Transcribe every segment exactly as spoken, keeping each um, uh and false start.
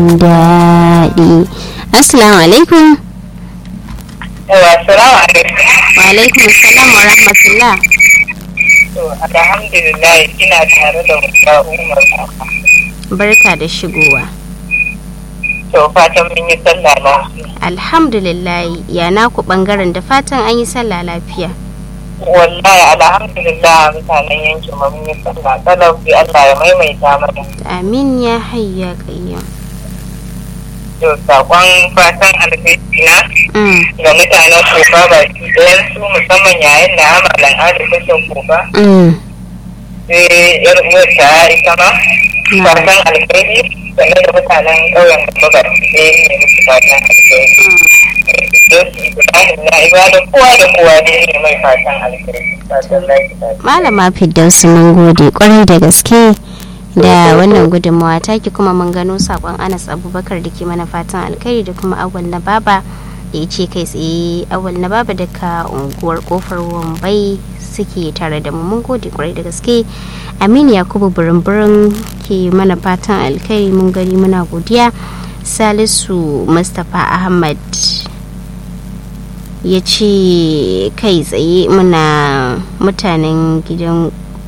daɗi. Assalamu alaikum. Assalamu alaikum. Wa alaikum assalam wa rahmatullah. To alhamdulillah ina tare da Musa Umar. Barka da shigowa. To fatan mun yi sallah lafiya. Alhamdulillah, ya naku bangaren da fatan an yi sallah lafiya. Wallahi alhamdulillah mutanen yankin mu mun yi sallah kalau bi Allah ya maimaita mana. Amin ya hayya qayyum. To sakon fatan alheri na ga mutanen Kofa ba su ɗayan su musamman yayin da amalan adi tashin Kofa. Sai yar uwar ta ita ma fatan alheri game da mutanen ƙauyen Kofa ba su ɗaya ne musu fatan alheri. Ibrahim na ibada kowa da kowa ne ne mai fatan alheri. Fatan lafiya. Malama Firdausi mun gode kwarai da gaske da wannan gudunmawa taki, kuma mun gano sakon Anas Abubakar da ke mana fatan alkhairi da kuma Awal na Baba da ya ce kai tsaye Awal na Baba daga unguwar Kofar Wambai suke tare da mu. Mun gode kwarai da gaske. Aminu Yakubu Burin-burin ke mana fatan alkhairi, mun gani muna godiya. Salisu Mustapha Ahmad ya ce kai tsaye muna mutanen gidan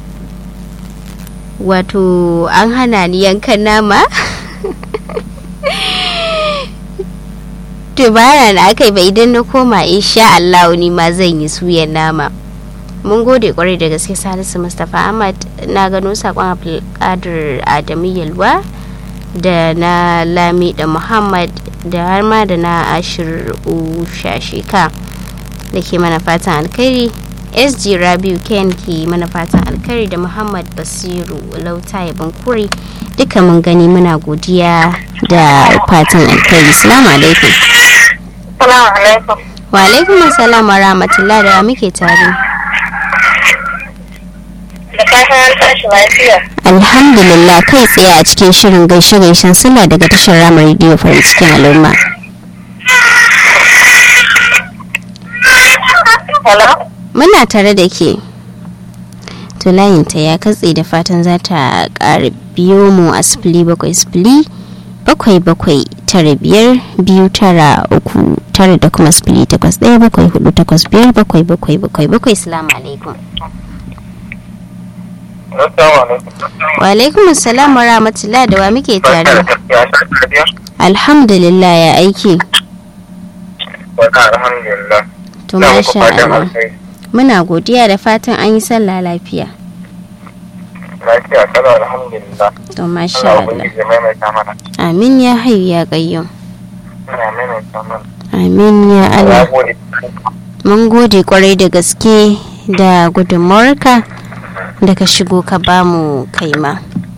wato an hana ni yankan nama to bayan da aka yi ba, idan na koma insha Allah ni ma zan yi suyan nama. Mun gode kwarai da gaske Salisu Mustapha Ahmad. Na gano sakon Abdulkadir Adamu Yalwa da na Lami da Muhammad da har ma da na Ashir Ushashika da ke mana fatan alkhairi. S G Rabiu Ken ke mana fatan alkhairi da Muhammad Basiru Lauta ya Bankuri, duka mun gani muna godiya da fatan alkhairi. Assalamu alaikum. Assalamu alaikum. Wa alaikum assalam wa rahmatullah, da muke tare. Da fatan an tashi lafiya. Alhamdulillah, kai tsaye a cikin shirin gaishe gaishen sallah daga tashar Rama Radio farin cikin al'umma. Hello. Muna tare da ke. To layinta ya katse, da fatan za ta ƙara biyo mu a sifili bakwai sifili bakwai bakwai tara biyar biyu tara uku tara da kuma sifili takwas ɗaya bakwai hudu takwas biyar bakwai bakwai bakwai bakwai. Salamu alaikum. Wa alaikum assalam wa rahmatullah, da wa muke tare. Alhamdulillah, ya aiki. Alhamdulillah. To masha Allah. Muna godiya da fatan an yi sallah lafiya. Lafiya kalau alhamdulillah. To masha Allah. Amin ya hayyu ya qayyum. Amin ya Allah. Mun gode kwarai da gaske da gudunmawarka da ka shigo ka bamu kaima.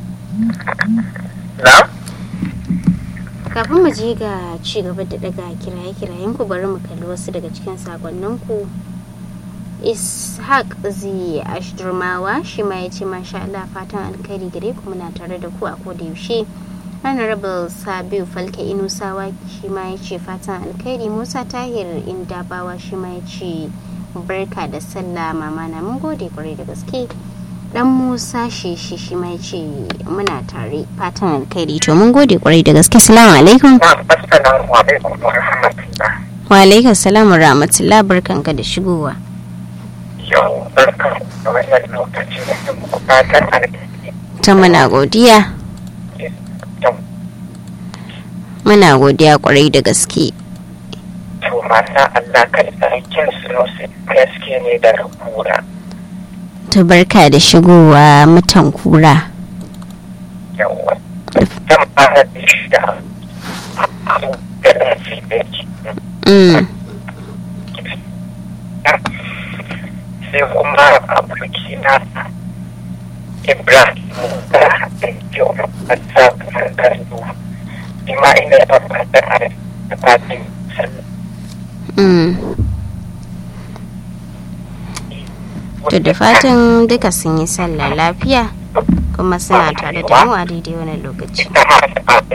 Na? Kafin mu je ga ci gaba da daga kiraye-kirayen ku, bari mu kalli wasu daga cikin sakonnin ku. Ishaq Zi Ashturmawa shi ma ya ce masha Allah, fatan alkhairi gare ku, muna tare da ku a koda yaushe. Honorable Sabiu Falke Inusawa shi ma ya ce fatan alkhairi. Musa Tahir Indabawa shi ma ya ce barka da sallah mama na, mun gode kwarai da gaske. Dan Musa shi shi shi ma ya ce muna tare, fatan alkhairi. To mun gode kwarai da gaske. Assalamu alaikum. Assalamu alaikum wa rahmatullah. Wa alaikum assalam wa rahmatullah, barkanka da shigowa. Yau barka da wannan lokaci da muka fatan alkhairi. Ta muna godiya. Muna godiya kwarai da gaske. To mata Allah kan aikin su gaske ne da kura. To barka da shigowa mutan kura. Yawwa. Dan fara da shi da da lafi da Mm. sai kuma aboki na Ibrahim da yau a sabon karnu ima ina da fatan da fatan sallah. Mm. To da fatan duka sun yi sallah lafiya kuma suna tare da mu a daidai wani lokaci.